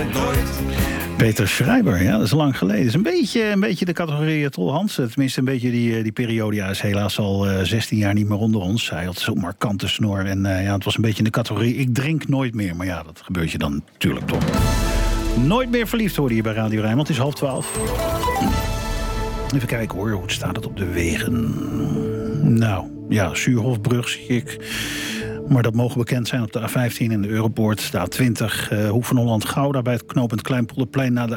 Peter Schreiber, ja, dat is lang geleden. Het is een beetje de categorie Tol Hansen. Tenminste, een beetje die periode. Ja, is helaas al 16 jaar niet meer onder ons. Hij had zo'n markante snor. En het was een beetje in de categorie ik drink nooit meer. Maar ja, dat gebeurt je dan natuurlijk toch. Nooit meer verliefd hoorde je bij Radio Rijnmond. Het is 11:30. Even kijken hoor, hoe staat het op de wegen? Nou, ja, Zuurhofbrug zie ik. Maar dat mogen bekend zijn op de A15 en de Europoort. De A20, Hoek van Holland-Gouda bij het knooppunt Kleinpolderplein naar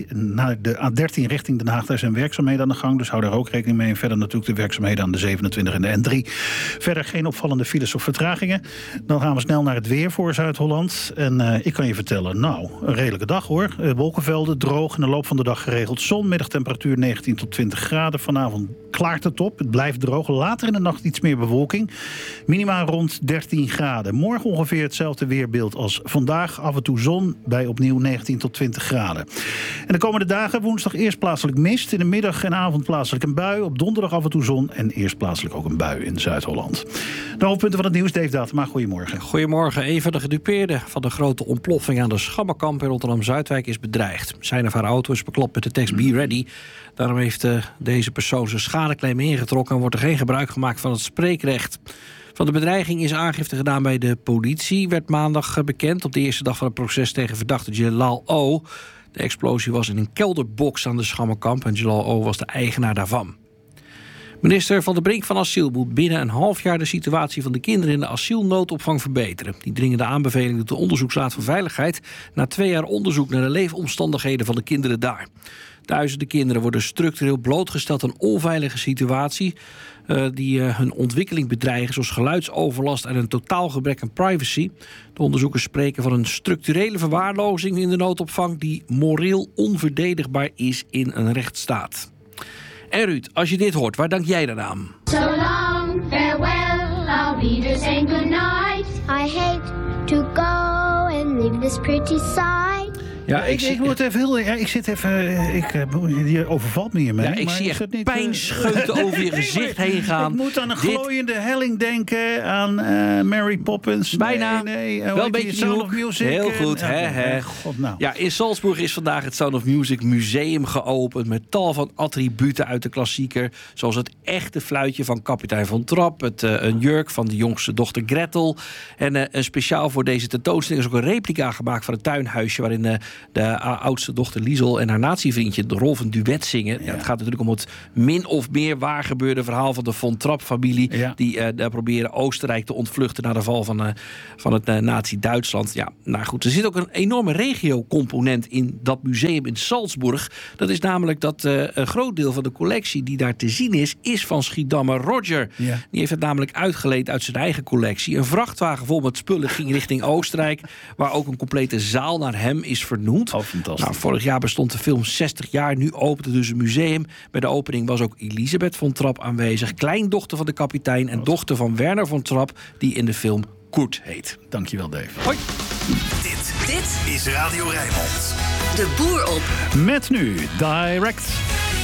de A13 richting Den Haag. Daar zijn werkzaamheden aan de gang, dus hou daar ook rekening mee. En verder natuurlijk de werkzaamheden aan de 27 en de N3. Verder geen opvallende files of vertragingen. Dan gaan we snel naar het weer voor Zuid-Holland. En ik kan je vertellen, nou, een redelijke dag hoor. Wolkenvelden, droog, in de loop van de dag geregeld zon. Middagtemperatuur 19 tot 20 graden. Vanavond klaart het op, het blijft droog. Later in de nacht iets meer bewolking. Minima rond 13 graden. Morgen ongeveer hetzelfde weerbeeld als vandaag. Af en toe zon bij opnieuw 19 tot 20 graden. En de komende dagen woensdag eerst plaatselijk mist. In de middag en avond plaatselijk een bui. Op donderdag af en toe zon en eerst plaatselijk ook een bui in Zuid-Holland. De hoofdpunten van het nieuws, Dave Datema. Goedemorgen. Goedemorgen. Een van de gedupeerden van de grote ontploffing aan de Schammerkamp in Rotterdam-Zuidwijk is bedreigd. Zijn of haar auto is beklopt met de tekst Be Ready. Daarom heeft deze persoon zijn schadeclaim ingetrokken en wordt er geen gebruik gemaakt van het spreekrecht. Van de bedreiging is aangifte gedaan bij de politie. Werd maandag bekend op de eerste dag van het proces tegen verdachte Jalal O. De explosie was in een kelderbox aan de Schammerkamp en Jalal O was de eigenaar daarvan. Minister Van der Brink van Asiel moet binnen een half jaar de situatie van de kinderen in de asielnoodopvang verbeteren. Die dringende aanbeveling doet de Onderzoeksraad voor Veiligheid na 2 jaar onderzoek naar de leefomstandigheden van de kinderen daar. Duizenden kinderen worden structureel blootgesteld aan onveilige situatie die hun ontwikkeling bedreigen, zoals geluidsoverlast en een totaal gebrek aan privacy. De onderzoekers spreken van een structurele verwaarlozing in de noodopvang die moreel onverdedigbaar is in een rechtsstaat. En Ruud, als je dit hoort, waar dank jij dan aan? So long, farewell, I'll be just saying good night. I hate to go and leave this pretty side. Ja, ik moet even heel. Ja, ik zit even. Je overvalt me hiermee. Ja, ik zie echt pijnscheuten over je gezicht heen gaan. Ik moet aan een glooiende helling denken, aan Mary Poppins. Bijna. Nee, wel een beetje Sound of Music. Heel goed, hè. God, nou. Ja, in Salzburg is vandaag het Sound of Music Museum geopend met tal van attributen uit de klassieker, zoals het echte fluitje van kapitein Von Trapp, een jurk van de jongste dochter Gretel. En speciaal voor deze tentoonstelling is ook een replica gemaakt van het tuinhuisje waarin de oudste dochter Liesel en haar nazi-vriendje de rol van duet zingen. Ja, het gaat natuurlijk om het min of meer waargebeurde verhaal van de Von Trapp-familie. Ja. Die proberen Oostenrijk te ontvluchten na de val van het nazi-Duitsland. Ja, nou goed, er zit ook een enorme regiocomponent in dat museum in Salzburg. Dat is namelijk dat een groot deel van de collectie die daar te zien is van Schiedammer Roger. Ja. Die heeft het namelijk uitgeleend uit zijn eigen collectie. Een vrachtwagen vol met spullen ging richting Oostenrijk, waar ook een complete zaal naar hem is vernoemd. Oh, fantastisch. Nou, vorig jaar bestond de film 60 jaar. Nu opende dus een museum. Bij de opening was ook Elisabeth Von Trapp aanwezig. Kleindochter van de kapitein en dochter van Werner Von Trapp, die in de film Kurt heet. Dankjewel, Dave. Hoi. Dit is Radio Rijnmond. De Boer op. Met nu Direct.